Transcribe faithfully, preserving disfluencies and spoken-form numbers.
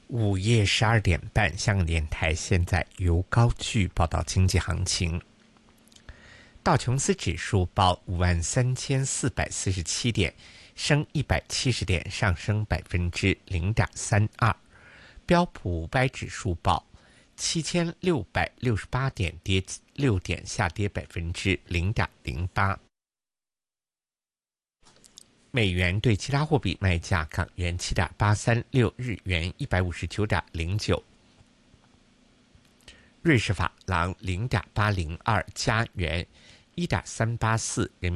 午夜十二点半，香港电台现在由高句报道经济行情。道琼斯指数报五万三千四百四十七点，升一百七十点，上升百分之零点三二。标普五百指数报七千六百六十八点，跌六点，下跌百分之零点零八。美元对其他货币卖价：港元七点八三六，日元一百五十九点零九，瑞士法郎零点八零二，加元一点三八四，人